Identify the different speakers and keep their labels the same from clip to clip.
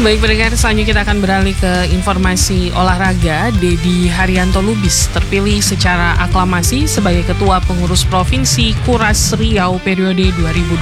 Speaker 1: Baik pendengar, selanjutnya kita akan beralih ke informasi olahraga. Dedi Haryanto Lubis terpilih secara aklamasi sebagai Ketua Pengurus Provinsi Kuras Riau periode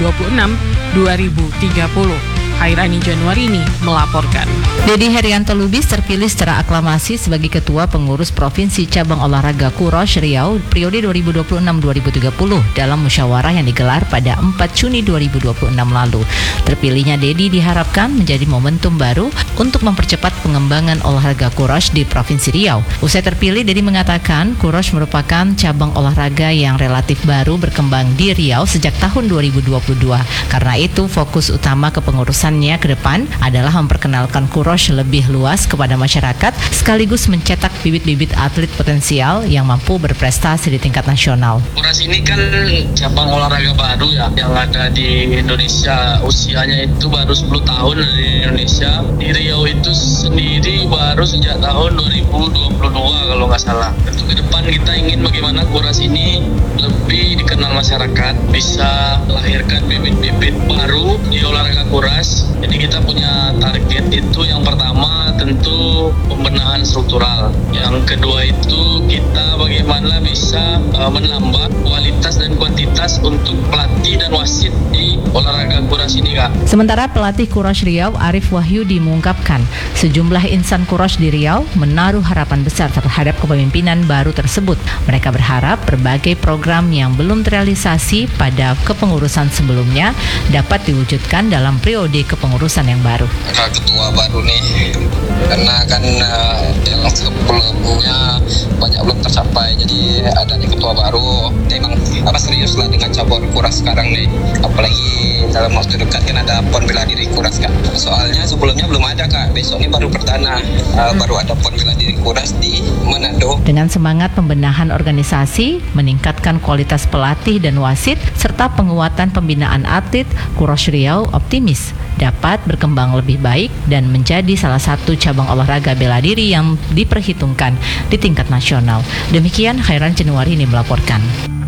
Speaker 1: 2026-2030. Hairani Januarini melaporkan.
Speaker 2: Dedi Haryanto Lubis terpilih secara aklamasi sebagai Ketua Pengurus Provinsi Cabang Olahraga Kuros Riau periode 2026-2030 dalam musyawarah yang digelar pada 4 Juni 2026 lalu. Terpilihnya Dedi diharapkan menjadi momentum baru untuk mempercepat pengembangan olahraga Kuros di Provinsi Riau. Usai terpilih, Dedi mengatakan Kuros merupakan cabang olahraga yang relatif baru berkembang di Riau sejak tahun 2022. Karena itu, fokus utama kepengurusan ke depan adalah memperkenalkan Kuros lebih luas kepada masyarakat sekaligus mencetak bibit-bibit atlet potensial yang mampu berprestasi di tingkat nasional.
Speaker 3: Kuras ini kan cabang olahraga baru ya yang ada di Indonesia, usianya itu baru 10 tahun di Indonesia. Di Riau itu sendiri baru sejak tahun 2022 kalau nggak salah. Tentu ke depan kita ingin bagaimana Kuras ini lebih dikenal masyarakat, bisa melahirkan bibit-bibit baru di olahraga Kuras. Jadi kita punya target itu yang pertama tentu pembenahan struktural. Yang kedua itu kita bagaimana bisa menambah kualitas dan kuantitas untuk pelatih dan wasit di olahraga Kuras ini, Kak.
Speaker 2: Sementara pelatih Kuros Riau Arif Wahyudi mengungkapkan sejumlah insan Kuros di Riau menaruh harapan besar terhadap kepemimpinan baru tersebut. Mereka berharap berbagai program yang belum terrealisasi pada kepengurusan sebelumnya dapat diwujudkan dalam periode kepengurusan yang baru.
Speaker 4: Ketua baru nih, karena kan yang sebelumnya banyak belum tercapai, jadi adanya ketua baru. Memang serius lah dengan cabur Kuras sekarang nih, apalagi dalam waktu dekat kan ada PON bela diri Kuras kan. Soalnya sebelumnya belum ada, Kak. Besok ini baru perdana, baru ada PON bela diri Kuras di Manado.
Speaker 2: Dengan semangat pembenahan organisasi, meningkatkan kualitas pelatih dan wasit, serta penguatan pembinaan atlet, Kuros Riau optimis dapat berkembang lebih baik dan menjadi salah satu cabang olahraga bela diri yang diperhitungkan di tingkat nasional. Demikian Hairani Januarini melaporkan.